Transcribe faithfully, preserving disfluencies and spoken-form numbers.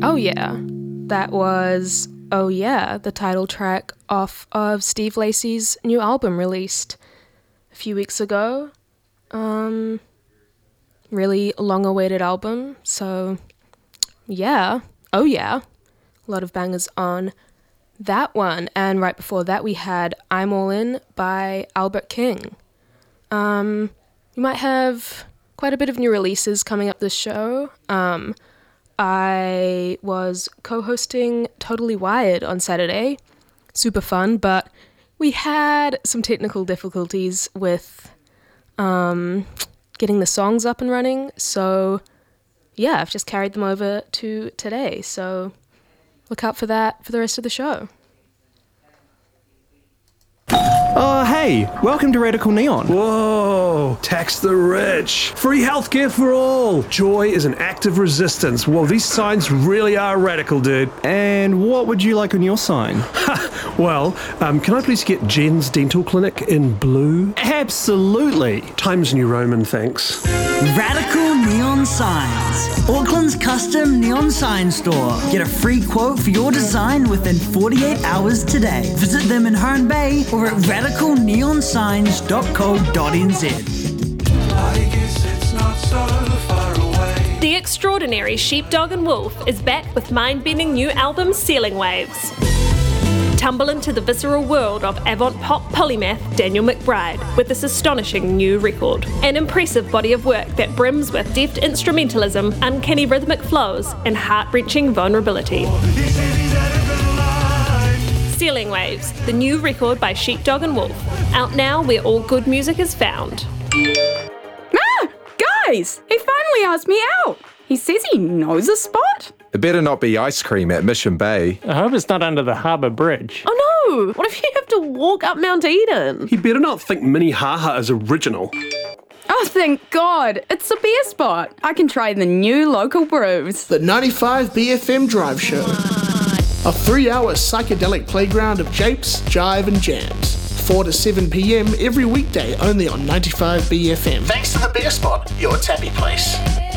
Oh yeah, that was Oh Yeah, the title track off of Steve Lacy's new album released a few weeks ago. Um, really long-awaited album, so yeah, oh yeah, a lot of bangers on that one. And right before that we had I'm All In by Albert King. Um, you might have quite a bit of new releases coming up this show. Um, I was co-hosting Totally Wired on Saturday. Super fun, but we had some technical difficulties with um, getting the songs up and running. So yeah, I've just carried them over to today. So look out for that for the rest of the show. Oh, hey, welcome to Radical Neon. Whoa, tax the rich. Free healthcare for all. Joy is an act of resistance. Whoa, these signs really are radical, dude. And what would you like on your sign? Well, um, can I please get Jen's Dental Clinic in blue? Absolutely. Times New Roman, thanks. Radical Neon Signs. Auckland's custom neon sign store. Get a free quote for your design within forty-eight hours today. Visit them in Herne Bay or at radical neon signs dot co dot n z. I guess it's not so far away. The extraordinary Sheepdog and Wolf is back with mind-bending new album Ceiling Waves. Tumble into the visceral world of avant-pop polymath Daniel McBride with this astonishing new record. An impressive body of work that brims with deft instrumentalism, uncanny rhythmic flows, and heart-wrenching vulnerability. Ceiling Waves, the new record by Sheepdog and Wolf. Out now where all good music is found. Ah! Guys! He finally asked me out! He says he knows a spot? It better not be ice cream at Mission Bay. I hope it's not under the harbour bridge. Oh no! What if you have to walk up Mount Eden? He better not think Minnehaha is original. Oh, thank God! It's a beer spot. I can try the new local brews. The ninety-five B F M Drive Show. A three-hour psychedelic playground of japes, jive and jams. four to seven p.m. every weekday only on ninety-five B F M. Thanks to the beer spot, your tappy place.